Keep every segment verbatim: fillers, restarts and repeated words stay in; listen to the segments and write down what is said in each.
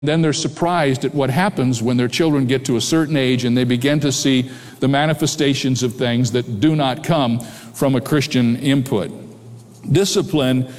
Then they're surprised at what happens when their children get to a certain age and they begin to see the manifestations of things that do not come from a Christian input. Discipline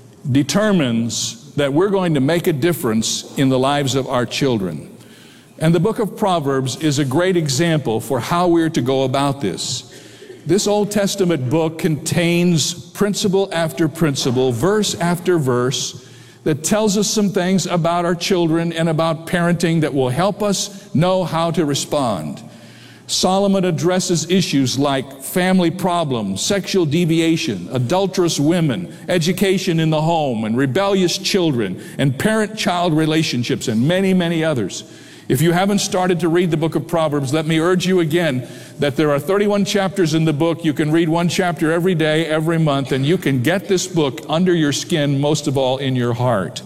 determines that we're going to make a difference in the lives of our children. And the book of Proverbs is a great example for how we're to go about this. This Old Testament book contains principle after principle, verse after verse, that tells us some things about our children and about parenting that will help us know how to respond. Solomon addresses issues like family problems, sexual deviation, adulterous women, education in the home, and rebellious children, and parent-child relationships, and many, many others. If you haven't started to read the book of Proverbs, let me urge you again that there are thirty-one chapters in the book. You can read one chapter every day, every month, and you can get this book under your skin, most of all in your heart.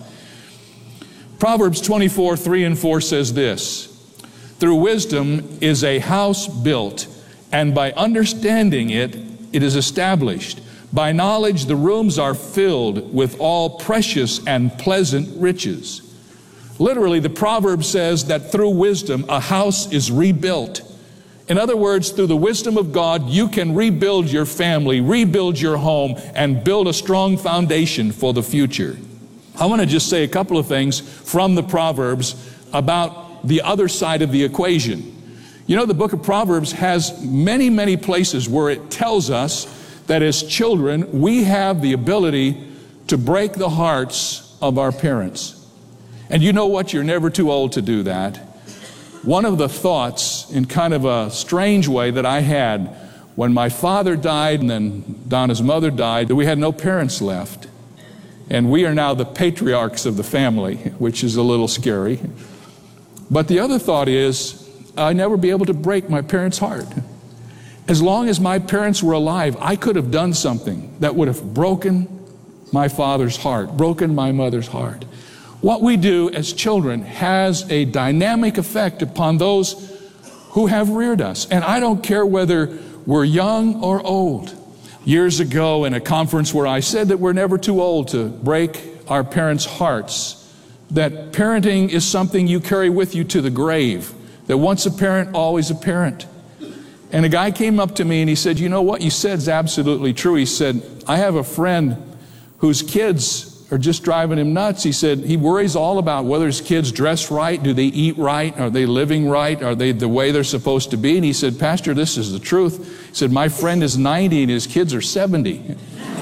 Proverbs twenty-four, three and four says this: "Through wisdom is a house built, and by understanding it, it is established. By knowledge the rooms are filled with all precious and pleasant riches." Literally, the proverb says that through wisdom, a house is rebuilt. In other words, through the wisdom of God, you can rebuild your family, rebuild your home, and build a strong foundation for the future. I want to just say a couple of things from the Proverbs about the other side of the equation. You know, the book of Proverbs has many, many places where it tells us that as children, we have the ability to break the hearts of our parents. And you know what? You're never too old to do that. One of the thoughts, in kind of a strange way, that I had when my father died and then Donna's mother died, that we had no parents left. And we are now the patriarchs of the family, which is a little scary. But the other thought is, I'd never be able to break my parents' heart. As long as my parents were alive, I could have done something that would have broken my father's heart, broken my mother's heart. What we do as children has a dynamic effect upon those who have reared us. And I don't care whether we're young or old. Years ago in a conference where I said that we're never too old to break our parents' hearts, that parenting is something you carry with you to the grave, that once a parent, always a parent. And a guy came up to me and he said, "You know what you said is absolutely true." He said, "I have a friend whose kids are just driving him nuts." He said he worries all about whether his kids dress right, do they eat right, are they living right, are they the way they're supposed to be. And he said, "Pastor, this is the truth." He said, "My friend is ninety and his kids are seventy.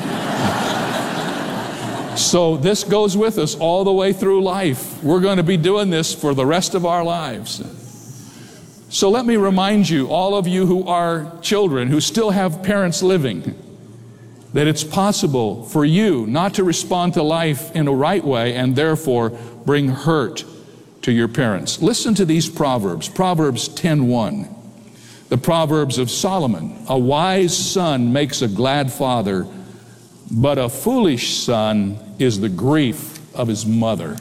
So this goes with us all the way through life. We're going to be doing this for the rest of our lives. So let me remind you, all of you who are children, who still have parents living, that it's possible for you not to respond to life in a right way and therefore bring hurt to your parents. Listen to these Proverbs. Proverbs ten one. The Proverbs of Solomon. "A wise son makes a glad father, but a foolish son is the grief of his mother."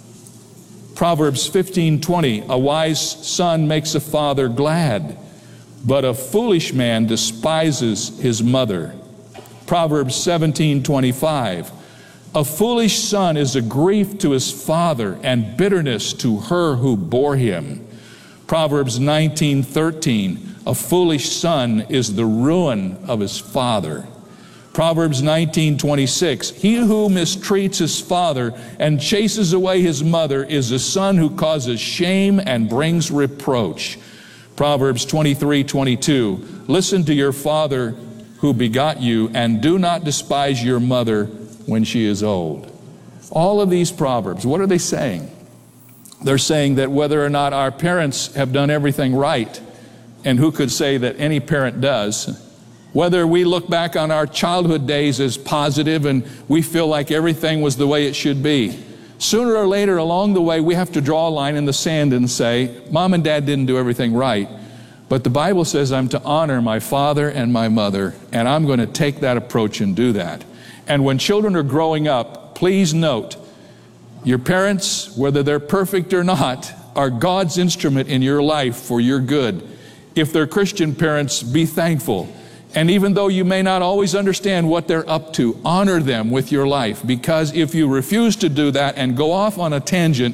Proverbs fifteen twenty. "A wise son makes a father glad, but a foolish man despises his mother." Proverbs seventeen twenty-five. "A foolish son is a grief to his father and bitterness to her who bore him." Proverbs nineteen thirteen. "A foolish son is the ruin of his father." Proverbs nineteen twenty-six. "He who mistreats his father and chases away his mother is a son who causes shame and brings reproach." Proverbs twenty-three twenty-two. "Listen to your father who begot you, and do not despise your mother when she is old." All of these Proverbs, what are they saying? They're saying that whether or not our parents have done everything right, and who could say that any parent does, whether we look back on our childhood days as positive and we feel like everything was the way it should be, sooner or later along the way we have to draw a line in the sand and say, Mom and Dad didn't do everything right. But the Bible says I'm to honor my father and my mother, and I'm going to take that approach and do that. And when children are growing up, please note, your parents, whether they're perfect or not, are God's instrument in your life for your good. If they're Christian parents, be thankful. And even though you may not always understand what they're up to, honor them with your life. Because if you refuse to do that and go off on a tangent,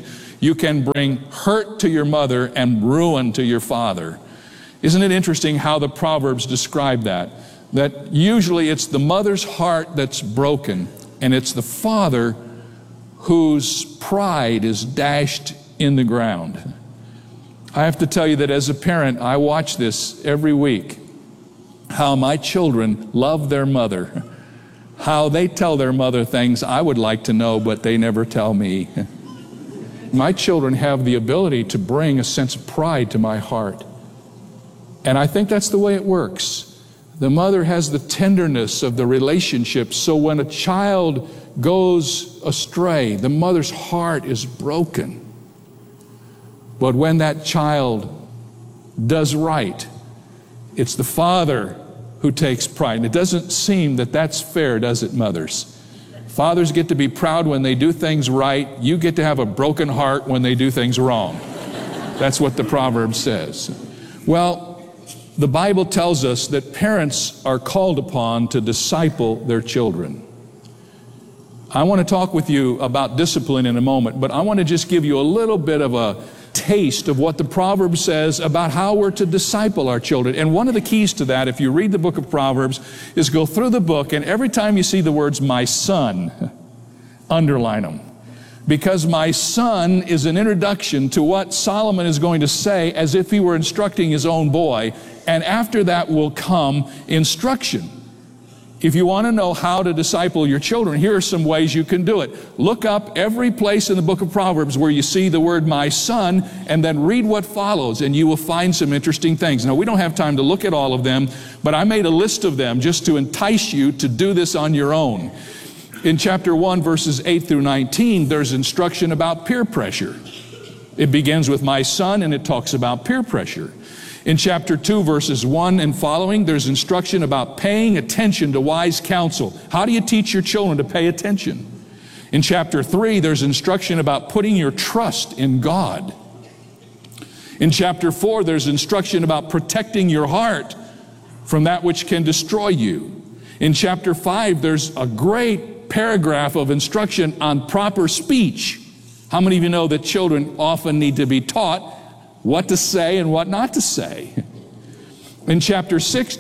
you can bring hurt to your mother and ruin to your father. Isn't it interesting how the Proverbs describe that? That usually it's the mother's heart that's broken, and it's the father whose pride is dashed in the ground. I have to tell you that as a parent, I watch this every week, how my children love their mother, how they tell their mother things I would like to know, but they never tell me. My children have the ability to bring a sense of pride to my heart. And I think that's the way it works. The mother has the tenderness of the relationship, so when a child goes astray, the mother's heart is broken. But when that child does right, it's the father who takes pride. And it doesn't seem that that's fair, does it, mothers? Fathers get to be proud when they do things right. You get to have a broken heart when they do things wrong. That's what the proverb says. Well, the Bible tells us that parents are called upon to disciple their children. I want to talk with you about discipline in a moment, but I want to just give you a little bit of a taste of what the Proverbs says about how we're to disciple our children. And one of the keys to that, if you read the book of Proverbs, is go through the book, and every time you see the words "my son," underline them. Because "my son" is an introduction to what Solomon is going to say as if he were instructing his own boy. And after that will come instruction. If you want to know how to disciple your children, here are some ways you can do it. Look up every place in the book of Proverbs where you see the word "my son," and then read what follows, and you will find some interesting things. Now, we don't have time to look at all of them, but I made a list of them just to entice you to do this on your own. In chapter one, verses eight through nineteen, there's instruction about peer pressure. It begins with "my son," and it talks about peer pressure. In chapter two, verses one and following, there's instruction about paying attention to wise counsel. How do you teach your children to pay attention? In chapter three, there's instruction about putting your trust in God. In chapter four, there's instruction about protecting your heart from that which can destroy you. In chapter five, there's a great paragraph of instruction on proper speech. How many of you know that children often need to be taught what to say and what not to say? In chapter six,